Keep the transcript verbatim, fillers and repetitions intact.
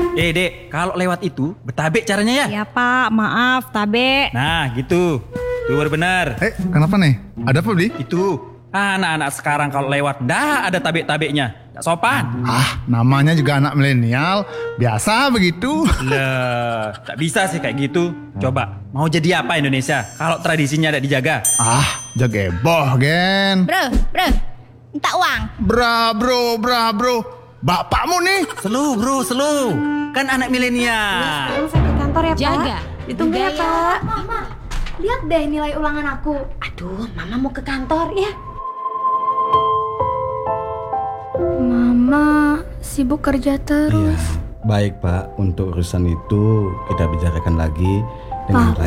Eh dek, kalau lewat itu bertabek caranya ya? Ya Pak, maaf, tabe. Nah gitu, itu baru benar. Eh, kenapa nih? Ada apa, Bli? Itu, anak-anak sekarang kalau lewat dah ada tabek-tabeknya. Tak sopan. Ah, namanya juga anak milenial. Biasa begitu. Lah, tak bisa sih kayak gitu. Coba, mau jadi apa Indonesia kalau tradisinya tidak dijaga? Ah, jageboh, Gen. Bro, bro, minta uang. Bra, bro, bra, bro. Bapakmu nih. Selu bro, selu. Kan anak milenial. Sekarang saya ke kantor ya, Pak. Jaga. Ditunggu ya, Gaya. Pak. Mama, lihat deh nilai ulangan aku. Aduh, Mama mau ke kantor ya. Mama sibuk kerja terus. Baik Pak, untuk urusan itu kita bicarakan lagi dengan Pak.